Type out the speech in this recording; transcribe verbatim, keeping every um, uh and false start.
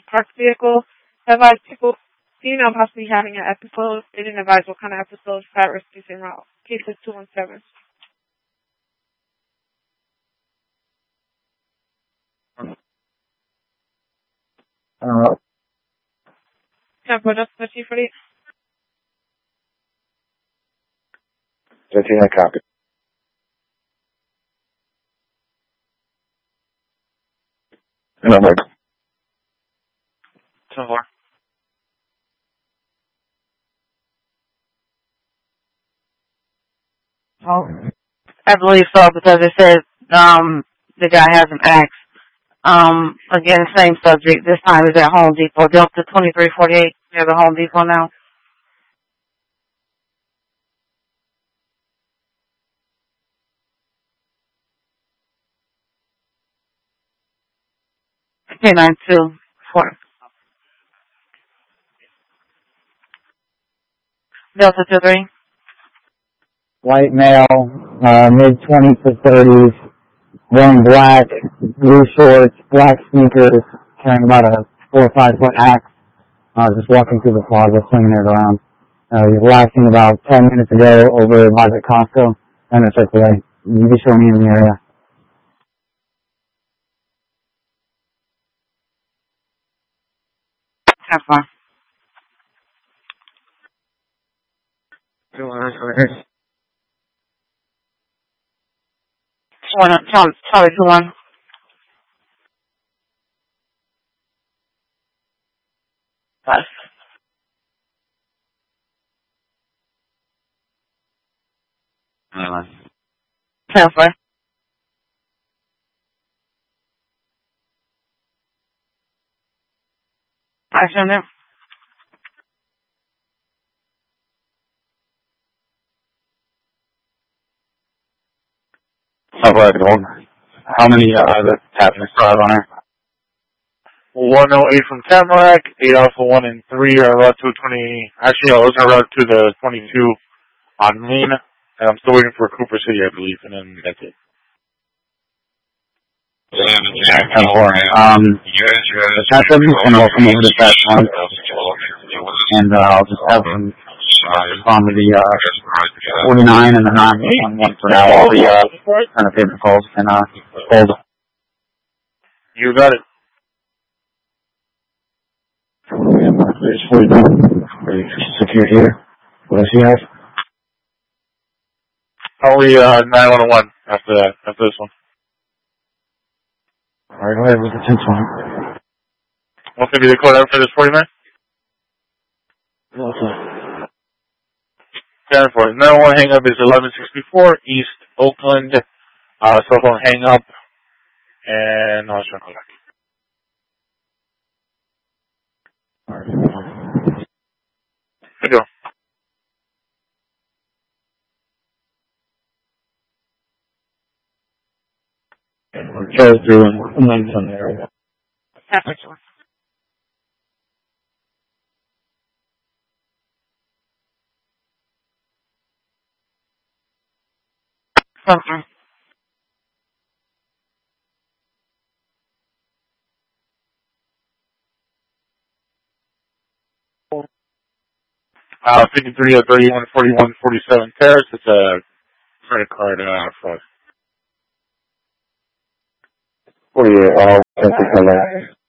parked vehicle. Advise people, female possibly having an episode. They didn't advise what kind of episode, fat risk, same route. Case is two one seven. Uh, Tempo, just the chief ready. fifteen, I copy. No, no. ten four. Oh, I believe so because it said um the guy has an axe. Um, again, same subject. This time is at Home Depot. Delta twenty-three forty-eight near the Home Depot now. K nine two four. Delta two three. White male, uh, mid twenties to thirties, wearing black, blue shorts, black sneakers, carrying about a four or five foot axe, uh, just walking through the plaza, swinging it around. Uh, he was last seen about ten minutes ago over by the Costco, and it's like, away. You can show me in the area. Have fun. One, Charlie, Charlie two one. Five. Ten four. Action there. How many, uh, the happened to drive on her? one oh eight from Tamarack, eight Alpha one and three are route to twenty, actually, no, those are route to the twenty-two on Main, and I'm still waiting for Cooper City, I believe, and then that's it. ten four. Um, that's everything, I'll come over to that one, and, uh, I'll just have them respond to the, uh, forty-nine and the nine one one for now, all the, uh, kind of favorite calls, and, uh, hold. You got it. It's forty-nine. Are you secure here? What else you have? Only, uh, nine one one after that, after this one. Alright, go ahead with the tenth one. What's going to be the code out for this forty-nine? What's that? ten four. nine one one hang up is eleven sixty-four East Oakland. Uh, cell phone hang up. And I'll try to call back. Alright. Good deal. Charles through and then from there. Halfway to Something. Uh, fifty-three oh thirty-one forty-one forty-seven Terrace. It's a credit card, uh, fraud. forty-eight, uh,